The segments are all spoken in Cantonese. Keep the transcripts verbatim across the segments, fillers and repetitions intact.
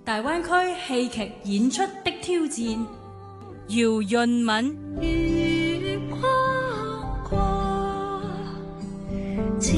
大灣區戲劇演出的挑戰，姚潤敏。 月光過，照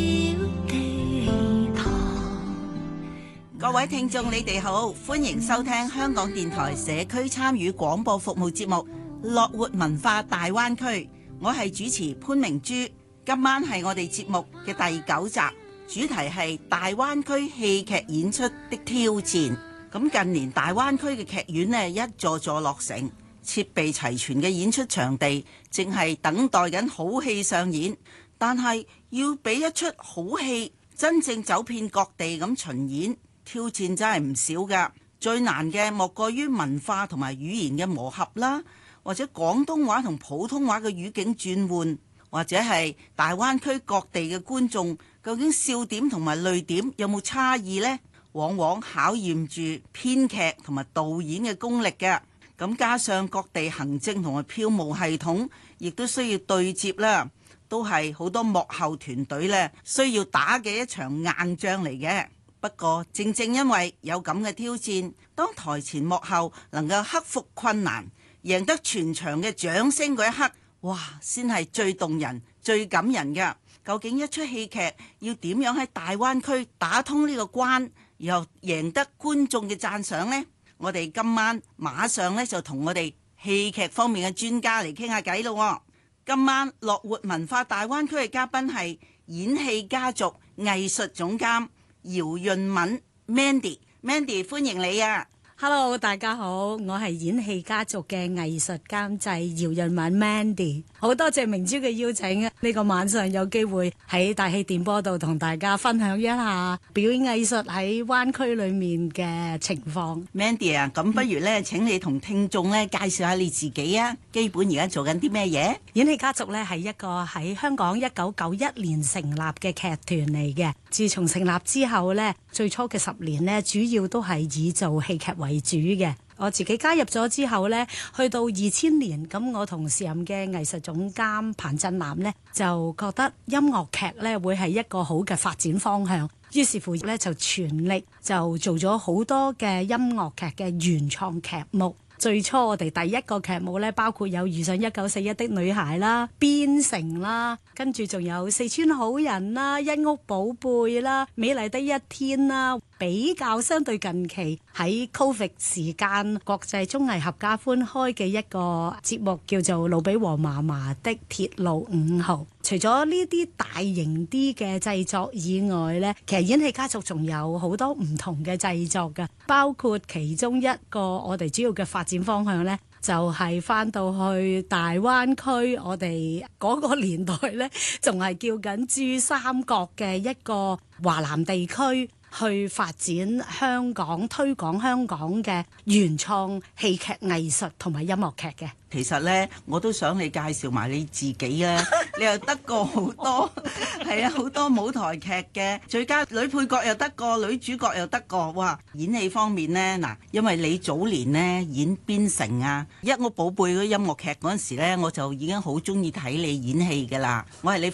地堂。 各位聽眾，你哋好，歡迎收聽香港電台社區參與廣播服務節目《樂活文化大灣區》。我係主持潘明珠，今晚係我哋節目嘅第九集，主題係大灣區戲劇演出的挑戰。咁近年大灣區嘅劇院呢，一座座落成，設備齊全嘅演出場地，正係等待緊好戲上演。但係要俾一出好戲真正走遍各地咁巡演，挑戰真係唔少㗎。最難嘅莫過於文化同埋語言嘅磨合啦，或者廣東話同普通話嘅語境轉換，或者係大灣區各地嘅觀眾究竟笑點同埋淚點有冇差異呢？往往考驗住編劇同埋導演嘅功力嘅。咁加上各地行政同埋票務系統亦都需要對接啦，都係好多幕後團隊咧需要打嘅一場硬仗嚟嘅。不過正正因為有咁嘅挑戰，當台前幕後能夠克服困難，贏得全場嘅掌聲嗰一刻，哇，先係最動人、最感人㗎。究竟一出戲劇要點樣喺大灣區打通呢個關，又贏得觀眾嘅讚賞呢？我哋今晚馬上咧就同我哋戲劇方面嘅專家嚟傾下偈咯。今晚樂活文化大灣區嘅嘉賓係演戲家族藝術總監姚潤敏 Mandy，Mandy 歡迎你啊！ Hello， 大家好，我係演戲家族嘅藝術監製姚潤敏 Mandy， 好多謝明珠嘅邀請啊！呢個晚上有機會喺大氣電波度同大家分享一下表演藝術喺灣區裏面嘅情況。 Mandy 啊，咁不如咧，請你同聽眾咧介紹下你自己啊！基本而家做緊啲咩嘢？ 演戲家族咧係一個喺香港一九九一年成立嘅劇團嚟嘅。自從成立之後咧，最初嘅十年咧，主要都係以做戲劇為主嘅。我自己加入咗之後呢，去到二千年，咁我同時任嘅藝術總監彭振南呢，就覺得音樂劇呢會係一個好嘅發展方向，於是乎呢，就全力就做咗好多嘅音樂劇嘅原創劇目。最初我哋第一個劇目呢，包括有遇上一九四一的女孩啦、邊城啦，跟住仲有四川好人啦、一屋寶貝啦、美麗的一天啦。比較相對近期喺 Covid 時間國際綜藝合家歡開嘅一個節目叫做路比和嫲嫲的鐵路五號。除咗呢啲大型啲嘅製作以外呢，其實演戲家族仲有好多唔同嘅製作嘅，包括其中一個我哋主要嘅發展方向呢，就係翻到去大灣區，我哋嗰個年代呢，仲係叫緊珠三角嘅一個華南地區，去發展香港、推廣香港嘅原創戲劇藝術同埋音樂劇嘅。 其實呢，我都想你介紹埋你自己啊！你又得過好多，係啊，好多舞台劇嘅最佳女配角又得過，女主角又得過。哇！演戲方面呢，嗱，因為你早年呢演邊城啊、一屋寶貝嗰音樂劇嗰陣時呢，我就已經好中意睇你演戲㗎啦。我係你